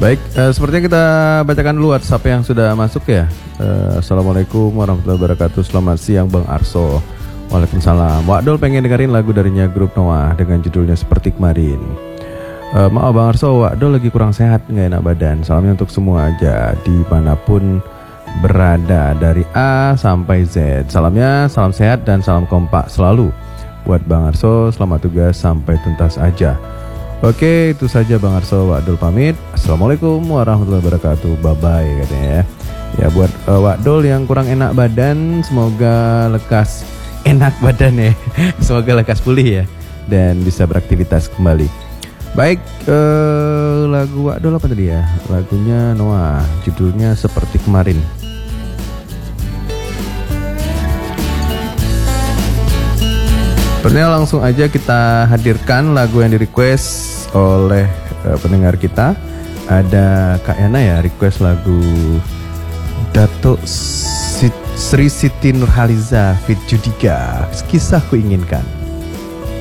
Baik, sepertinya kita bacakan dulu WhatsApp yang sudah masuk ya. Assalamualaikum warahmatullahi wabarakatuh. Selamat siang Bang Arso. Waalaikumsalam. Wak Dol pengen dengerin lagu darinya grup Noah dengan judulnya Seperti Kemarin. Maaf Bang Arso, Wak Dol lagi kurang sehat, nggak enak badan. Salamnya untuk semua aja dimanapun berada dari A sampai Z. Salamnya, salam sehat dan salam kompak selalu buat Bang Arso. Selamat tugas sampai tuntas aja. Oke, itu saja Bang Arso, Wak Dol pamit. Assalamualaikum warahmatullahi wabarakatuh. Bye bye katanya ya. Ya buat Wak Dol yang kurang enak badan, semoga lekas enak badan ya. Semoga lekas pulih ya dan bisa beraktivitas kembali. Baik, lagu Wak Dol apa tadi ya? Lagunya Noah, judulnya Seperti Kemarin. Sebenarnya langsung aja kita hadirkan lagu yang di-request oleh pendengar kita. Ada Kak Yana ya, request lagu Datuk Sri Siti Nurhaliza Fit Judika, Kisah Ku Inginkan.